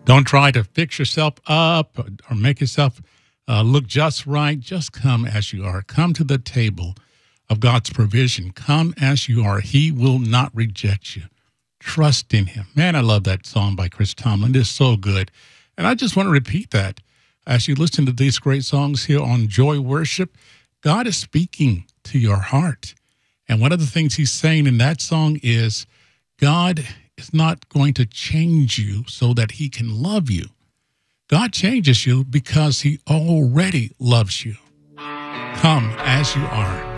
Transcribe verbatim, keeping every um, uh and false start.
Don't try to fix yourself up or, or make yourself uh, look just right. Just come as you are. Come to the table of God's provision. Come as you are. He will not reject you. Trust in him. Man, I love that song by Chris Tomlin. It's so good. And I just want to repeat that. As you listen to these great songs here on Joy Worship, God is speaking to your heart. And one of the things he's saying in that song is God is not going to change you so that he can love you. God changes you because he already loves you. Come as you are.